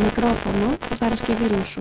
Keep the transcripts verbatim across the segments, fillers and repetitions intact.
μικρόφωνο του Παρασκευή Ρούσου.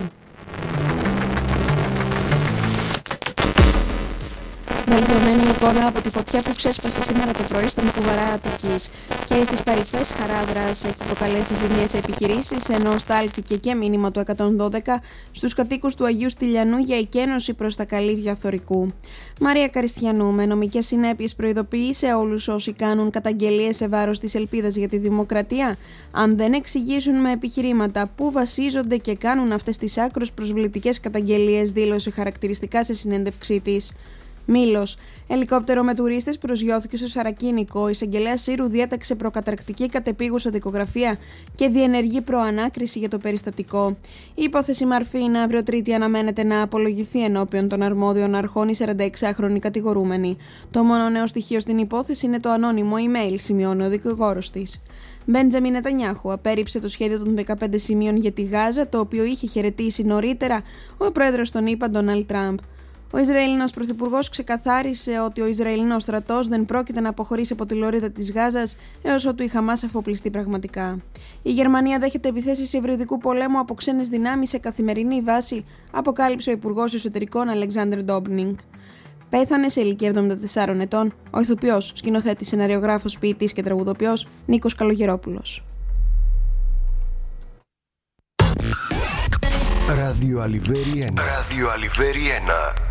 Βελτιωμένη εικόνα από τη φωτιά που ξέσπασε σήμερα το πρωί στον κουβαρά Αττικής και στις παρυφές Χαράδρας έχει προκαλέσει ζημίες σε επιχειρήσεις, ενώ στάλθηκε και μήνυμα του εκατόν δώδεκα στους κατοίκους του Αγίου Στυλιανού για εκένωση προς τα καλύβια Θωρικού. Μαρία Καριστιανού, με νομικές συνέπειες, προειδοποίησε όλους όσοι κάνουν καταγγελίες σε βάρος της ελπίδας για τη δημοκρατία, αν δεν εξηγήσουν με επιχειρήματα πού βασίζονται και κάνουν αυτές τις άκρως προσβλητικές καταγγελίες, δήλωσε χαρακτηριστικά σε συνέντευξή της. Μήλος. Ελικόπτερο με τουρίστες προσγειώθηκε στο Σαρακίνικο. Ο εισαγγελέας Σύρου διέταξε προκαταρκτική κατεπίγουσα δικογραφία και διενεργεί προανάκριση για το περιστατικό. Η υπόθεση Μαρφίνα αύριο Τρίτη αναμένεται να απολογηθεί ενώπιον των αρμόδιων αρχών η σαρανταεξάχρονη κατηγορούμενη. Το μόνο νέο στοιχείο στην υπόθεση είναι το ανώνυμο email, σημειώνει ο δικηγόρος της. Μπέντζαμιν Νετανιάχου απέρριψε το σχέδιο των δεκαπέντε σημείων για τη Γάζα, το οποίο είχε χαιρετήσει νωρίτερα ο πρόεδρος των ΗΠΑ Ντόναλντ Τραμπ. Ο Ισραηλινός Πρωθυπουργός ξεκαθάρισε ότι ο Ισραηλινός στρατός δεν πρόκειται να αποχωρήσει από τη λωρίδα της Γάζας έως ότου η Χαμάς αφοπλιστεί πραγματικά. Η Γερμανία δέχεται επιθέσεις υβριδικού πολέμου από ξένες δυνάμεις σε καθημερινή βάση, αποκάλυψε ο Υπουργός Εσωτερικών Αλεξάνδερ Ντόμπνινγκ. Πέθανε σε ηλικία εβδομήντα τεσσάρων ετών ο ηθοποιός, σκηνοθέτης, σεναριογράφος, ποιητής και τραγουδοποιός Νίκος Καλογερόπουλος. Ράδιο Αλιβέρι ένα. Ράδιο Αλιβέρι ένα.